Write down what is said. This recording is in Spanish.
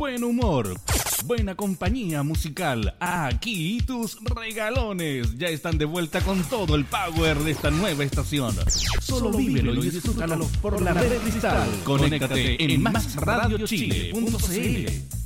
buen humor, buena compañía musical. Aquí tus regalones ya están de vuelta con todo el power de esta nueva estación. Solo vívelo y disfrútalo por la red Cristal. Conéctate en másradiochile.cl.